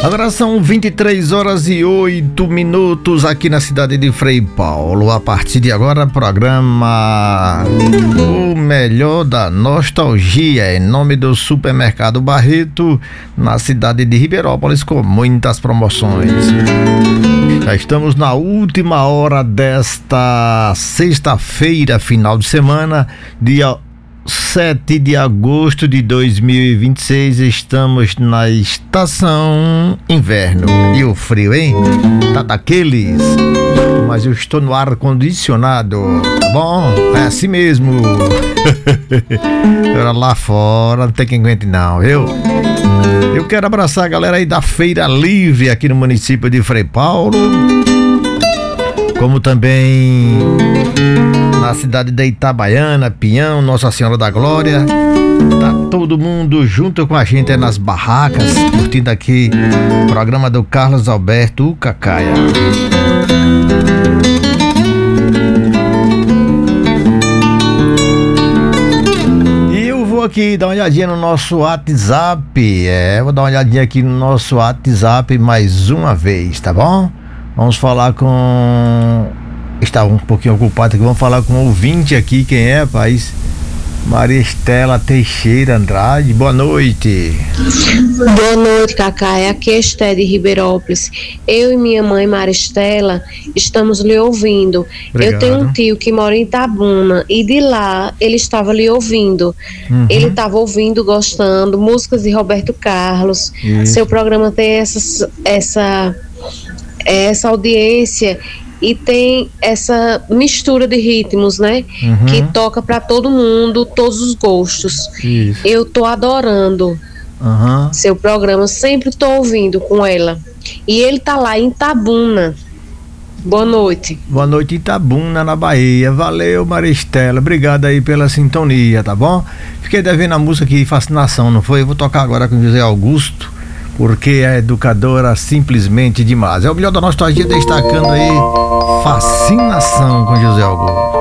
Agora são 23 horas e 8 minutos aqui na cidade de Frei Paulo. A partir de agora, programa O Melhor da Nostalgia, em nome do Supermercado Barreto, na cidade de Ribeirópolis, com muitas promoções. Já estamos na última hora desta sexta-feira, final de semana, dia 7 de agosto de 2026, estamos na estação inverno. E o frio, hein? Tá daqueles. Mas eu estou no ar-condicionado, tá bom? É assim mesmo. Lá fora não tem quem aguente não, viu? Eu quero abraçar a galera aí da Feira Livre aqui no município de Frei Paulo, como também na cidade de Itabaiana, Pinhão, Nossa Senhora da Glória. Tá todo mundo junto com a gente nas barracas, curtindo aqui o programa do Carlos Alberto Cacaia. E eu vou aqui dar uma olhadinha no nosso WhatsApp. Vou dar uma olhadinha aqui no nosso WhatsApp mais uma vez, tá bom? Vamos falar com... Estava um pouquinho ocupado aqui. Vamos falar com um ouvinte aqui. Quem é, rapaz? Maria Estela Teixeira Andrade. Boa noite. Boa noite, Cacá. Aqui é Esté de Ribeirópolis. Eu e minha mãe, Maria Estela, estamos lhe ouvindo. Obrigado. Eu tenho um tio que mora em Itabuna e de lá ele estava lhe ouvindo. Ele estava ouvindo, gostando, músicas de Roberto Carlos. Isso. Seu programa tem essa audiência e tem essa mistura de ritmos, né? Que toca pra todo mundo, todos os gostos. Isso. Eu tô adorando seu programa, sempre tô ouvindo com ela. E ele tá lá em Itabuna. Boa noite. Boa noite, Itabuna, na Bahia. Valeu, Maristela. Obrigado aí pela sintonia, tá bom? Fiquei devendo a música aqui, Fascinação, não foi? Eu vou tocar agora com José Augusto, porque é educadora simplesmente demais. É o melhor da nostalgia, destacando aí Fascinação com José Augusto.